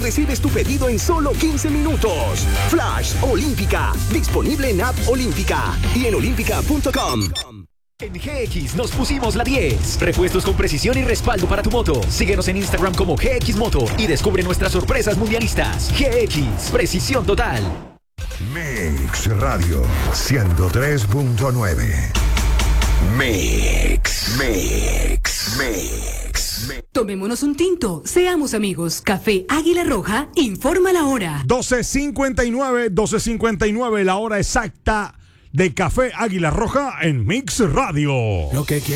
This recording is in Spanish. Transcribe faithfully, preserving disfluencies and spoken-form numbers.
recibes tu pedido en solo quince minutos. Flash Olímpica, disponible en App Olímpica y en olímpica punto com. En G X nos pusimos la diez. Repuestos con precisión y respaldo para tu moto. Síguenos en Instagram como G X Moto y descubre nuestras sorpresas mundialistas. G X, precisión total. Mix Radio ciento tres punto nueve. Mix, Mix, Mix, Mix. Tomémonos un tinto, seamos amigos. Café Águila Roja informa la hora. doce cincuenta y nueve, doce cincuenta y nueve, la hora exacta de Café Águila Roja en Mix Radio. Lo que